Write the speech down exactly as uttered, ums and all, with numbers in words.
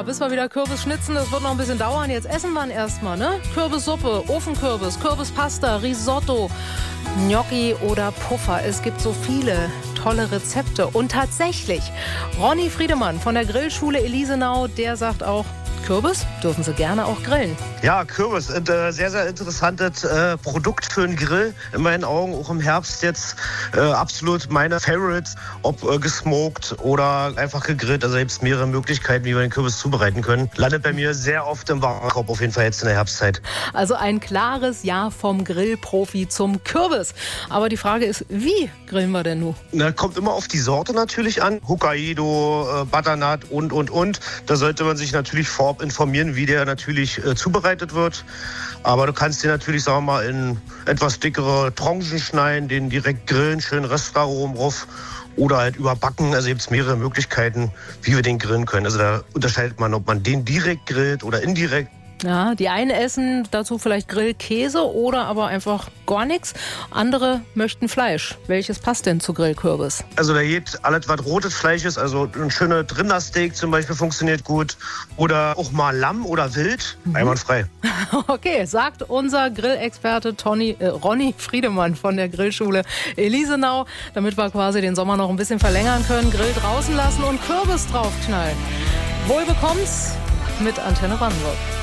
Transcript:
bis wir wieder Kürbis schnitzen, das wird noch ein bisschen dauern. Jetzt essen wir ihn erstmal, ne? Kürbissuppe, Ofenkürbis, Kürbispasta, Risotto, Gnocchi oder Puffer. Es gibt so viele tolle Rezepte. Und tatsächlich, Ronny Friedemann von der Grillschule Elisenau, der sagt auch, Kürbis dürfen Sie gerne auch grillen. Ja, Kürbis, ein äh, sehr, sehr interessantes äh, Produkt für einen Grill. In meinen Augen auch im Herbst jetzt äh, absolut meine Favorites. Ob äh, gesmoked oder einfach gegrillt. Also gibt es mehrere Möglichkeiten, wie wir den Kürbis zubereiten können. Landet bei mir sehr oft im Warenkorb, auf jeden Fall jetzt in der Herbstzeit. Also ein klares Ja vom Grillprofi zum Kürbis. Aber die Frage ist, wie grillen wir denn nun? Na, kommt immer auf die Sorte natürlich an. Hokkaido, äh, Butternut und, und, und. Da sollte man sich natürlich vorab informieren, wie der natürlich äh, zubereitet wird. Aber du kannst den natürlich, sagen wir mal, in etwas dickere Tranchen schneiden, den direkt grillen, schön Röstaromen drauf oder halt überbacken. Also gibt es mehrere Möglichkeiten, wie wir den grillen können. Also da unterscheidet man, ob man den direkt grillt oder indirekt. Ja, die einen essen dazu vielleicht Grillkäse oder aber einfach gar nichts. Andere möchten Fleisch. Welches passt denn zu Grillkürbis? Also da geht alles, was rotes Fleisch ist. Also ein schöner Rindersteak zum Beispiel funktioniert gut. Oder auch mal Lamm oder Wild. Mhm. Einwandfrei. Okay, sagt unser Grillexperte Tony, äh, Ronny Friedemann von der Grillschule Elisenau. Damit wir quasi den Sommer noch ein bisschen verlängern können. Grill draußen lassen und Kürbis draufknallen. Wohl bekomm's mit Antenne Brandenburg.